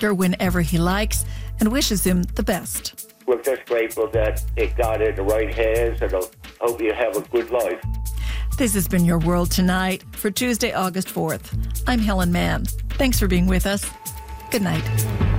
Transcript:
Oscar whenever he likes and wishes him the best. We're just grateful that it got in the right hands, and I hope you have a good life. This has been Your World Tonight for Tuesday, August 4th. I'm Helen Mann. Thanks for being with us. Good night.